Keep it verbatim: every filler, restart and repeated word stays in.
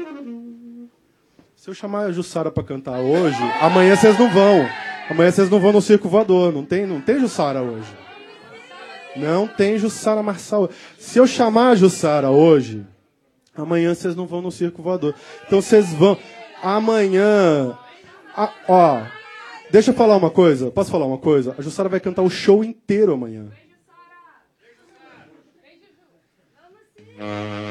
Se eu chamar a Jussara pra cantar hoje, amanhã vocês não vão. Amanhã vocês não vão no Circo Voador. Não tem, não tem Jussara hoje. Não tem Jussara Marçal. Se eu chamar a Jussara hoje, amanhã vocês não vão no Circo Voador. Então vocês vão... Amanhã... A, ó, deixa eu falar uma coisa. Posso falar uma coisa? A Jussara vai cantar o show inteiro amanhã.